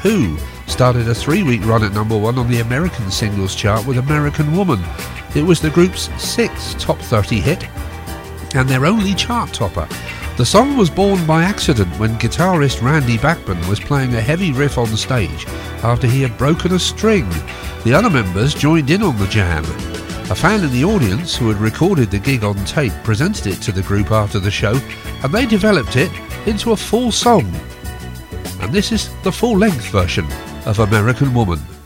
Who started a 3-week run at number 1 on the American singles chart with American Woman. It was the group's 6th top 30 hit and their only chart topper. The song was born by accident when guitarist Randy Bachman was playing a heavy riff on stage after he had broken a string. The other members joined in on the jam. A fan in the audience who had recorded the gig on tape presented it to the group after the show, and they developed it into a full song. And this is the full-length version of American Woman.